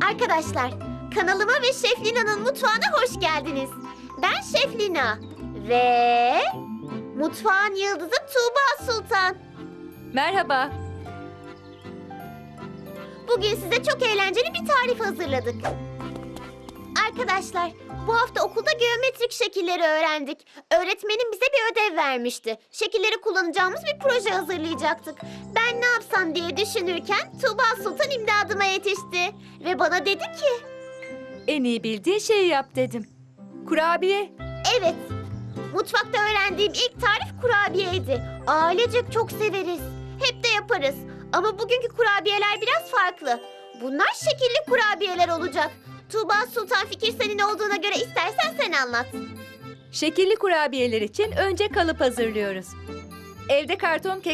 Arkadaşlar, kanalıma ve Şef Lina'nın mutfağına hoş geldiniz. Ben Şef Lina ve mutfağın yıldızı Tuğba Sultan. Merhaba. Bugün size çok eğlenceli bir tarif hazırladık. Arkadaşlar, bu hafta okulda geometrik şekilleri öğrendik. Öğretmenim bize bir ödev vermişti. Şekilleri kullanacağımız bir proje hazırlayacaktık. Ben ne yapsam diye düşünürken Tuğba Sultan imdadıma yetişti. Ve bana dedi ki... En iyi bildiğin şeyi yap dedim. Kurabiye. Evet, mutfakta öğrendiğim ilk tarif kurabiyeydi. Ailecek çok severiz. Hep de yaparız. Ama bugünkü kurabiyeler biraz farklı. Bunlar şekilli kurabiyeler olacak. Tuğba Sultan, fikir senin olduğuna göre istersen sen anlat. Şekilli kurabiyeler için önce kalıp hazırlıyoruz. Evde karton kek